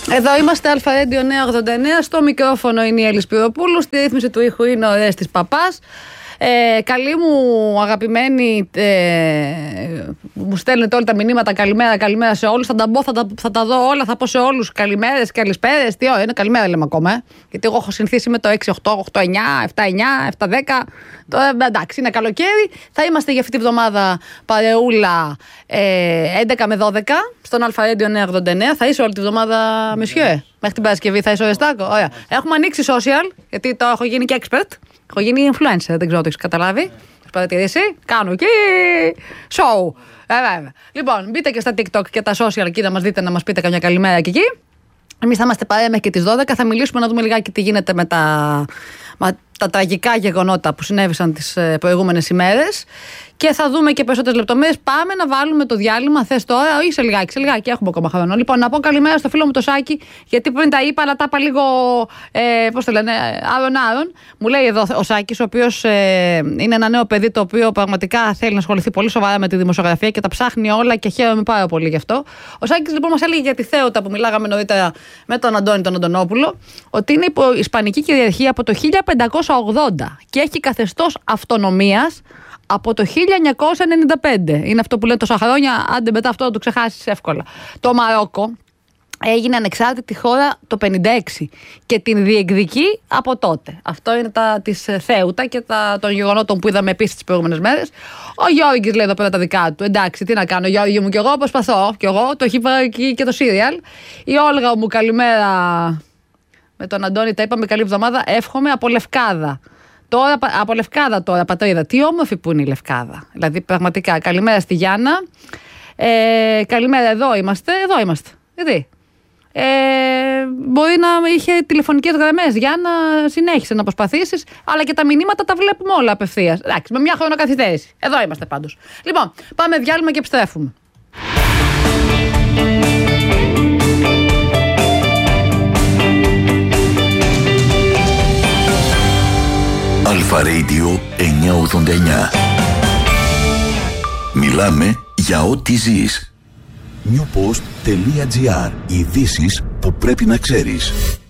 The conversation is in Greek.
Εδώ είμαστε, Αλφα Radio 989. Στο μικρόφωνο είναι η Έλλη Σπυροπούλου. Στη ρύθμιση του ήχου είναι ο Ρέστης Παπάς. Καλή μου αγαπημένη, μου στέλνετε όλα τα μηνύματα. Καλημέρα σε όλους. Θα τα μπω, θα τα δω όλα. Θα πω σε όλους καλημέρες, καλησπέρες. Τι ώρα είναι, καλημέρα λέμε ακόμα. Γιατί εγώ έχω συνηθίσει με το 6-8, 8-9, 7-9, 7-10. Τώρα εντάξει, είναι καλοκαίρι. Θα είμαστε για αυτή τη βδομάδα παρεούλα 11 με 12 στον Αλφα Radio 989. Θα είσαι όλη τη βδομάδα, μεσιέ. Μέχρι την Παρασκευή θα είσαι ο Ρεστάκο. Ωραία. Έχουμε ανοίξει social, γιατί τώρα έχω γίνει και expert. Έχω γίνει influencer, δεν ξέρω αν το έχεις καταλάβει. Έχεις παρατηρήσει. Κάνω εκεί show. Βέβαια. Λοιπόν, μπείτε και στα TikTok και τα social εκεί να μας δείτε, να μας πείτε καμιά καλημέρα και εκεί. Εμείς θα είμαστε παρέα μέχρι και τις 12. Θα μιλήσουμε να δούμε λιγάκι τι γίνεται με τα τραγικά γεγονότα που συνέβησαν τις προηγούμενες ημέρες. Και θα δούμε και περισσότερες λεπτομέρειες. Πάμε να βάλουμε το διάλειμμα. Θες τώρα, ή σε λιγάκι, έχουμε ακόμα χρόνο. Λοιπόν, να πω καλημέρα στο φίλο μου το Σάκη, γιατί πριν τα είπα, αλλά τα είπα λίγο, πώς το λένε, άρον. Μου λέει εδώ ο Σάκης, ο οποίος είναι ένα νέο παιδί, το οποίο πραγματικά θέλει να ασχοληθεί πολύ σοβαρά με τη δημοσιογραφία και τα ψάχνει όλα και χαίρομαι πάρα πολύ γι' αυτό. Ο Σάκης λοιπόν μας έλεγε για τη Θέοτα που μιλάγαμε νωρίτερα με τον Αντώνη τον Αντωνόπουλο, ότι είναι υπό ισπανική κυριαρχία από το 1580 και έχει καθεστώς αυτονομίας από το 1995. Είναι αυτό που λένε τόσα χρόνια, άντε μετά αυτό να το ξεχάσεις εύκολα. Το Μαρόκο έγινε ανεξάρτητη χώρα το 1956 και την διεκδικεί από τότε. Αυτό είναι της Θέουτα και των γεγονότων που είδαμε επίσης τις προηγούμενες μέρες. Ο Γιώργης λέει εδώ πέρα τα δικά του. Εντάξει, τι να κάνω, Γιώργη μου, κι εγώ προσπαθώ. Κι εγώ το έχει πάρει και το σύριαλ. Η Όλγα μου, καλημέρα. Με τον Αντώνη τα είπαμε, καλή εβδομάδα. Εύχομαι από Λευκάδα. Τώρα, από Λευκάδα τώρα, πατρίδα. Τι όμορφη που είναι η Λευκάδα. Δηλαδή, πραγματικά, καλημέρα στη Γιάννα. Καλημέρα, εδώ είμαστε. Γιατί. Μπορεί να είχε τηλεφωνικές γραμμές. Γιάννα, συνέχισε να προσπαθήσεις. Αλλά και τα μηνύματα τα βλέπουμε όλα απευθείας. Εντάξει, με μια χρονοκαθυστέρηση. Εδώ είμαστε πάντως. Λοιπόν, πάμε διάλειμμα και επιστρέφουμε. Αλφα Radio 989. Μιλάμε για ό,τι ζεις. Newpost.gr. Ειδήσεις που πρέπει να ξέρεις.